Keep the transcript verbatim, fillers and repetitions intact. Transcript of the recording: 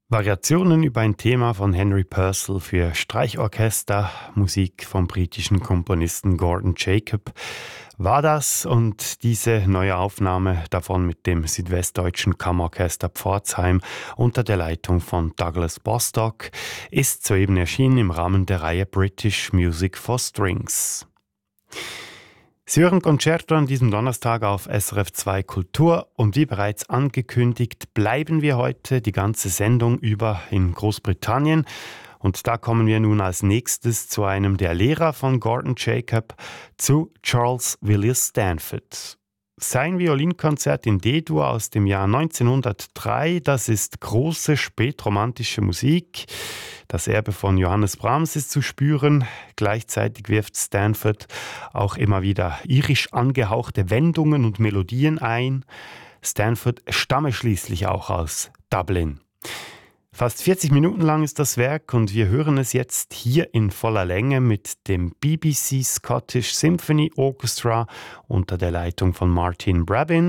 Variationen über ein Thema von Henry Purcell für Streichorchester, Musik vom britischen Komponisten Gordon Jacob war das, und diese neue Aufnahme davon mit dem Südwestdeutschen Kammerorchester Pforzheim unter der Leitung von Douglas Bostock ist soeben erschienen im Rahmen der Reihe British Music for Strings. Sie hören Concerto an diesem Donnerstag auf S R F zwei Kultur, und wie bereits angekündigt, bleiben wir heute die ganze Sendung über in Großbritannien. Und da kommen wir nun als nächstes zu einem der Lehrer von Gordon Jacob, zu Charles Willis Stanford. Sein Violinkonzert in D-Dur aus dem Jahr neunzehnhundertdrei, das ist große spätromantische Musik. Das Erbe von Johannes Brahms ist zu spüren. Gleichzeitig wirft Stanford auch immer wieder irisch angehauchte Wendungen und Melodien ein. Stanford stamme schließlich auch aus Dublin. Fast vierzig Minuten lang ist das Werk, und wir hören es jetzt hier in voller Länge mit dem B B C Scottish Symphony Orchestra unter der Leitung von Martin Brabin.